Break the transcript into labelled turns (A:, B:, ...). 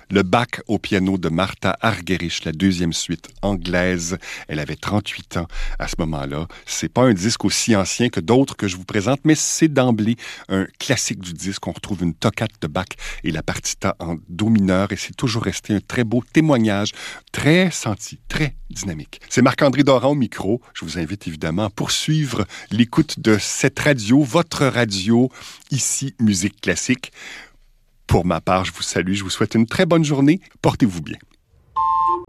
A: Le Bach au piano de Martha Argerich, la deuxième suite anglaise. Elle avait 38 ans à ce moment-là. C'est pas un disque aussi ancien que d'autres que je vous présente, mais c'est d'emblée un classique du disque. On retrouve une toccate de Bach et la partita en do mineur et c'est toujours resté un très beau témoignage, très senti, très dynamique. C'est Marc-André Doran au micro. Je vous invite évidemment à poursuivre l'écoute de cette radio, votre radio, ici Musique Classique. Pour ma part, je vous salue, je vous souhaite une très bonne journée. Portez-vous bien.